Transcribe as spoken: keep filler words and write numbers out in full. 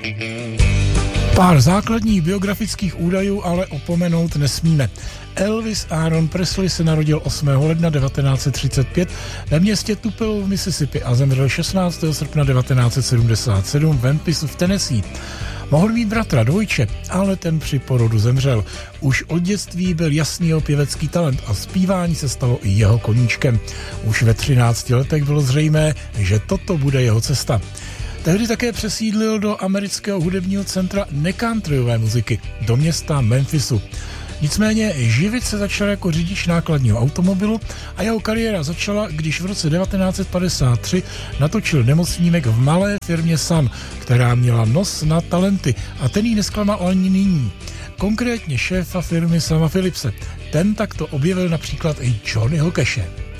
Pár základních biografických údajů ale opomenout nesmíme. Elvis Aaron Presley se narodil osmého ledna devatenáct set třicet pět ve městě Tupelo v Mississippi a zemřel šestnáctého srpna devatenáct set sedmdesát sedm v Memphisu v Tennessee. Mohl mít bratra dvojče, ale ten při porodu zemřel. Už od dětství byl jasný jeho pěvecký talent a zpívání se stalo i jeho koníčkem. Už ve třinácti letech bylo zřejmé, že toto bude jeho cesta. Tehdy také přesídlil do amerického hudebního centra necountryyové muziky, do města Memphisu. Nicméně živit se začal jako řidič nákladního automobilu a jeho kariéra začala, když v roce devatenáct set padesát tři natočil nemocnímek v malé firmě Sun, která měla nos na talenty a ten jí nesklamal ani nyní. Konkrétně šéfa firmy Sama Philipse. Ten takto objevil například i Johnnyho Cashe.